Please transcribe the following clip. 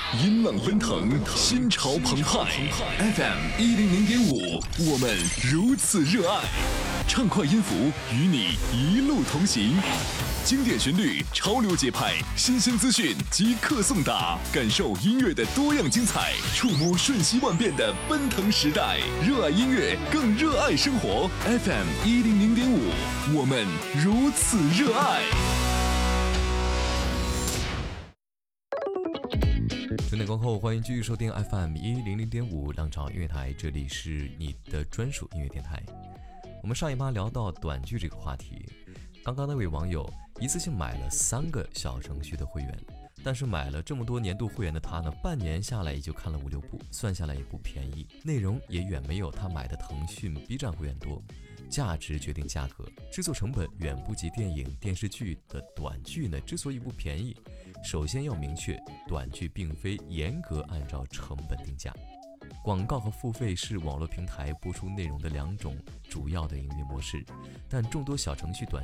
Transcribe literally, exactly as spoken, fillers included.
音浪奔腾，心潮澎湃。F M 一零零点五，我们如此热爱，畅快音符与你一路同行。经典旋律，潮流节拍，新鲜资讯即刻送达，感受音乐的多样精彩，触摸瞬息万变的奔腾时代。热爱音乐，更热爱生活。F M 一零零点五，我们如此热爱。 九点过后，欢迎继续收听 F M 一零零点五浪潮音乐台，这里是你的专属音乐电台。我们上一趴聊到短剧这个话题，刚刚那位网友一次性买了三个小程序的会员，但是买了这么多年度会员的他呢，半年下来也就看了五六部，算下来也不便宜，内容也远没有他买的腾讯 B 站会员多。价值决定价格，制作成本远不及电影电视剧的短剧呢，之所以不便宜，首先要明确，短剧并非严格按照成本定价。广告和付费是网络平台播出内容的两种主要的营运模式，但众多小程序短